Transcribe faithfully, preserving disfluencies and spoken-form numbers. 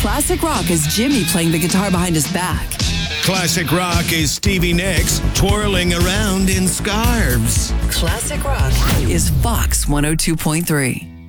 classic rock is Jimmy playing the guitar behind his back. Classic rock is Stevie Nicks twirling around in scarves. Classic rock is Fox one oh two point three.